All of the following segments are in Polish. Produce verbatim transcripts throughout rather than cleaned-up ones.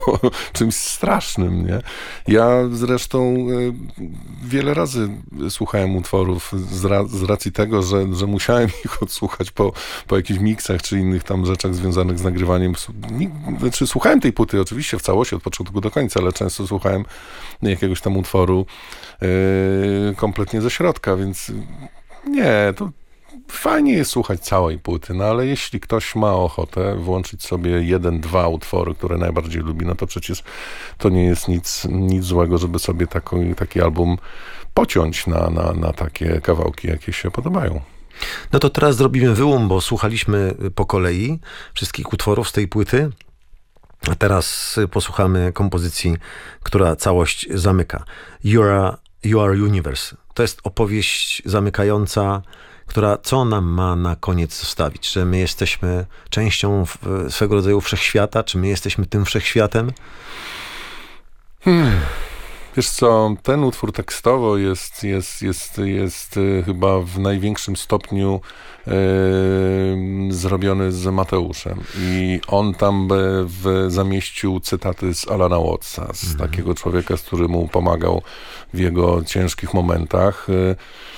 czymś strasznym, nie? Ja zresztą wiele razy słuchałem utworów z, ra, z racji tego, że, że musiałem ich odsłuchać po, po jakichś miksach czy innych tam rzeczach związanych z nagrywaniem. Znaczy, słuchałem tej płyty oczywiście w całości od początku do końca, ale często słuchałem jakiegoś tam utworu yy, kompletnie ze środka, więc nie, to fajnie jest słuchać całej płyty, no ale jeśli ktoś ma ochotę włączyć sobie jeden, dwa utwory, które najbardziej lubi, no to przecież to nie jest nic, nic złego, żeby sobie taki, taki album pociąć na, na, na takie kawałki, jakie się podobają. No to teraz zrobimy wyłom, bo słuchaliśmy po kolei wszystkich utworów z tej płyty, a teraz posłuchamy kompozycji, która całość zamyka. You Are, you Are Universe. To jest opowieść zamykająca, która co nam ma na koniec zostawić? Że my jesteśmy częścią swego rodzaju wszechświata? Czy my jesteśmy tym wszechświatem? Hmm. Wiesz co, ten utwór tekstowo jest, jest, jest, jest chyba w największym stopniu yy, zrobiony z Mateuszem. I on tam w, zamieścił cytaty z Alana Wattsa, z mhm. takiego człowieka, z którym mu pomagał w jego ciężkich momentach. Yy,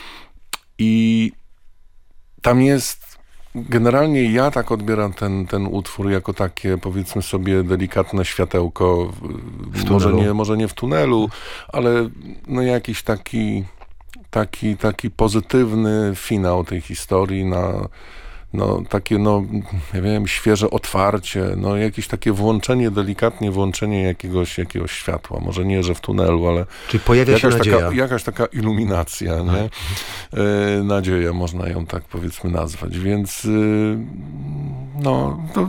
I tam jest, generalnie ja tak odbieram ten, ten utwór jako takie, powiedzmy sobie, delikatne światełko, w może, nie, może nie w tunelu, ale no jakiś taki, taki, taki pozytywny finał tej historii na no takie, no, nie wiem, świeże otwarcie, no jakieś takie włączenie, delikatnie włączenie jakiegoś, jakiegoś światła. Może nie, że w tunelu, ale czyli pojawia się jakaś nadzieja. Taka, jakaś taka iluminacja, nie? E, nadzieja, można ją tak powiedzmy nazwać. Więc y, no, to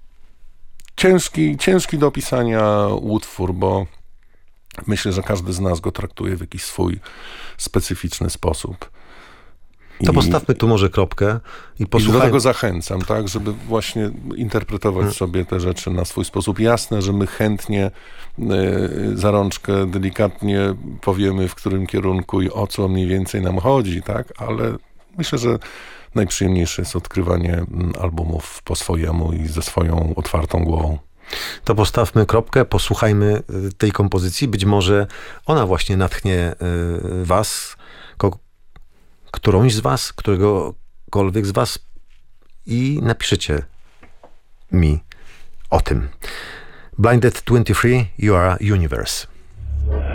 ciężki, ciężki do opisania utwór, bo myślę, że każdy z nas go traktuje w jakiś swój specyficzny sposób. To postawmy tu może kropkę i posłuchajmy. I do tego zachęcam, tak, żeby właśnie interpretować hmm. sobie te rzeczy na swój sposób. Jasne, że my chętnie y, za rączkę delikatnie powiemy, w którym kierunku i o co mniej więcej nam chodzi, tak, ale myślę, że najprzyjemniejsze jest odkrywanie albumów po swojemu i ze swoją otwartą głową. To postawmy kropkę, posłuchajmy tej kompozycji. Być może ona właśnie natchnie y, was, ko- którąś z was, któregokolwiek z was i napiszecie mi o tym. Blinded dwadzieścia trzy, You Are Universe.